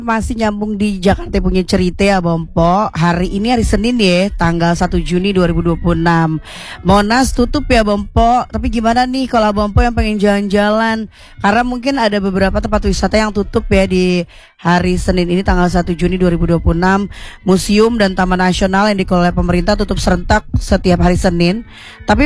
Masih nyambung di Jakarta punya cerita ya Bompo. Hari ini hari Senin ya, tanggal 1 Juni 2026. Monas tutup ya Bompo. Tapi gimana nih kalau Bompo yang pengen jalan-jalan? Karena mungkin ada beberapa tempat wisata yang tutup ya di hari Senin ini tanggal 1 Juni 2026. Museum dan Taman Nasional yang dikelola pemerintah tutup serentak setiap hari Senin. Tapi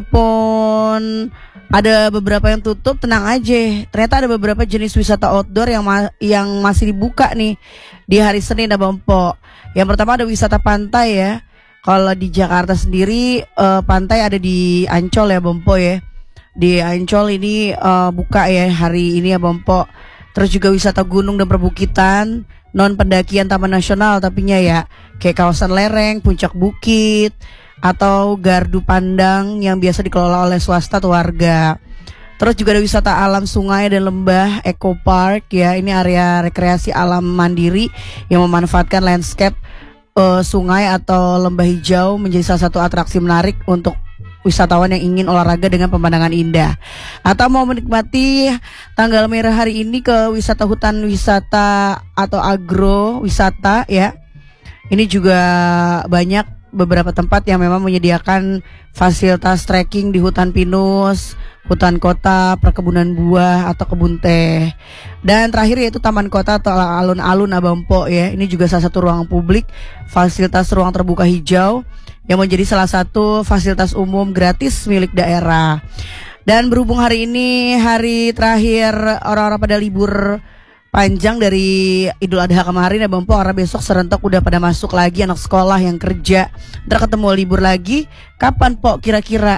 meskipun ada beberapa yang tutup, tenang aja. Ternyata ada beberapa jenis wisata outdoor yang masih dibuka nih di hari Senin ya Bompo. Yang pertama ada wisata pantai ya. Kalau di Jakarta sendiri pantai ada di Ancol ya Bompo ya. Di Ancol ini buka ya hari ini ya Bompo. Terus juga wisata gunung dan perbukitan, non pendakian Taman Nasional tapinya ya. Kayak kawasan lereng, puncak bukit, atau gardu pandang yang biasa dikelola oleh swasta atau warga. Terus juga ada wisata alam sungai dan lembah, Eco Park ya. Ini area rekreasi alam mandiri yang memanfaatkan landscape sungai atau lembah hijau menjadi salah satu atraksi menarik untuk wisatawan yang ingin olahraga dengan pemandangan indah. Atau mau menikmati tanggal merah hari ini ke wisata hutan wisata atau agro wisata ya. Ini juga banyak beberapa tempat yang memang menyediakan fasilitas trekking di hutan pinus, hutan kota, perkebunan buah atau kebun teh. Dan terakhir yaitu taman kota atau alun-alun Abampo ya. Ini juga salah satu ruang publik, fasilitas ruang terbuka hijau yang menjadi salah satu fasilitas umum gratis milik daerah. Dan berhubung hari ini hari terakhir orang-orang pada libur panjang dari Idul Adha kemarin ya Bompo, karena besok serentak udah pada masuk lagi anak sekolah yang kerja. Ntar ketemu libur lagi kapan Po kira-kira?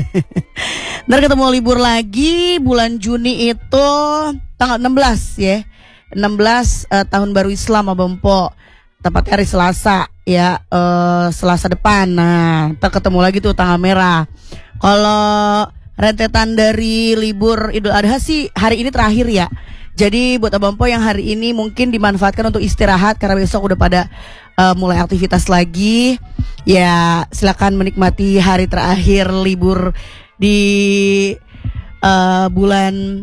Ntar ketemu libur lagi bulan Juni itu tanggal 16 ya. 16 tahun baru Islam ya Bompo. Tepatnya hari Selasa ya, Selasa depan. Nah, ntar ketemu lagi tuh tanggal merah. Kalau rentetan dari libur Idul Adha sih hari ini terakhir ya. Jadi buat Abampo yang hari ini mungkin dimanfaatkan untuk istirahat karena besok udah pada mulai aktivitas lagi. Ya silakan menikmati hari terakhir libur di bulan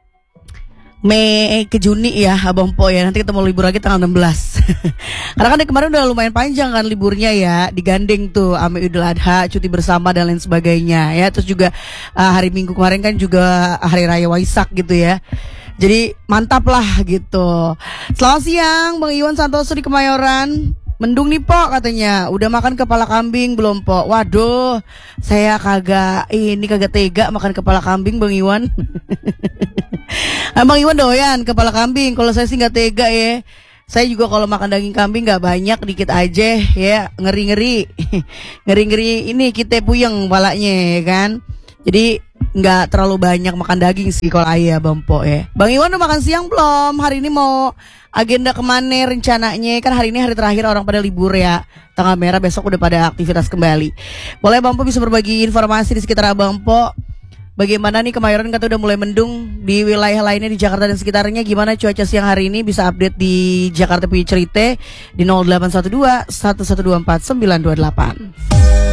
Mei ke Juni ya Abampo ya. Nanti kita mau libur lagi tanggal 16. Karena kan kemarin udah lumayan panjang kan liburnya ya. Digandeng tuh ame Idul Adha, cuti bersama dan lain sebagainya ya. Terus juga hari Minggu kemarin kan juga hari Raya Waisak gitu ya. Jadi mantap lah gitu. Selamat siang Bang Iwan Santoso di Kemayoran. Mendung nih Po katanya. Udah makan kepala kambing belum Po? Waduh, saya kagak tega makan kepala kambing Bang Iwan. Bang Iwan doyan kepala kambing. Kalau saya sih gak tega ya. Saya juga kalau makan daging kambing gak banyak, dikit aja ya. Ngeri-ngeri. Ngeri-ngeri ini kita puyeng kepalanya ya kan. Jadi nggak terlalu banyak makan daging sih kalau ayah Bompo ya. Bang Iwan udah makan siang belum? Hari ini mau agenda kemana rencananya? Kan hari ini hari terakhir orang pada libur ya. Tanggal merah besok udah pada aktivitas kembali. Boleh Bompo bisa berbagi informasi di sekitar Bompo. Bagaimana nih Kemayoran kata udah mulai mendung. Di wilayah lainnya di Jakarta dan sekitarnya gimana cuaca siang hari ini? Bisa update di Jakarta punya cerita di 0812 1124 928.